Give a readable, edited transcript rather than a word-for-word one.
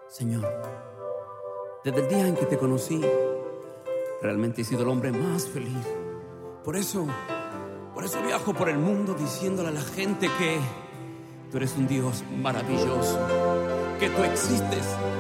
Señor, desde el día en que te conocí, realmente he sido el hombre más feliz. Por eso viajo por el mundo diciéndole a la gente que tú eres un Dios maravilloso, que tú existes